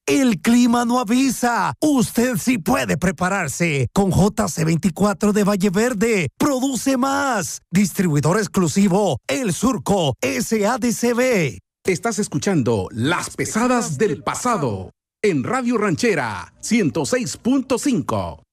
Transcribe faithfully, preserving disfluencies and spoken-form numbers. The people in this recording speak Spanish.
El clima no avisa. Usted sí puede prepararse. Con J C veinticuatro de Valle Verde. Produce más. Distribuidor exclusivo. El Surco. S A D C B. Estás escuchando Las Pesadas del Pasado en Radio Ranchera ciento seis punto cinco.